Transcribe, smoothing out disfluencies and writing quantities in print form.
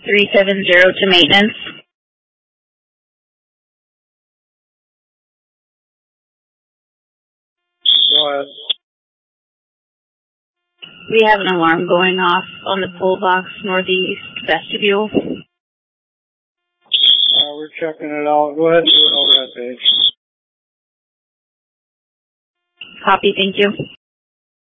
370 to maintenance. Go ahead. We have an alarm going off on the pull box northeast vestibule. We're checking it out. Go ahead and do an overhead page. Copy, thank you.